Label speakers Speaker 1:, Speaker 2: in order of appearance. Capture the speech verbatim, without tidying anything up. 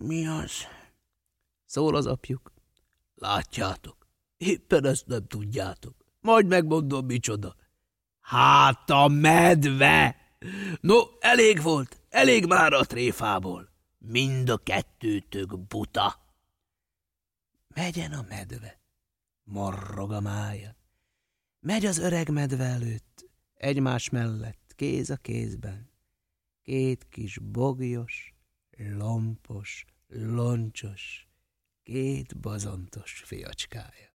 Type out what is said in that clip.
Speaker 1: Mi az? Szól az apjuk. Látjátok, éppen ezt nem tudjátok. Majd megmondom, micsoda. Hát a medve! No, elég volt, elég már a tréfából. Mind a kettőtök buta. Megyen a medve, morrog a mája. Megy az öreg medve előtt, egymás mellett, kéz a kézben. Két kis bogyos, lompos, loncsos, két bazontos fiacskája.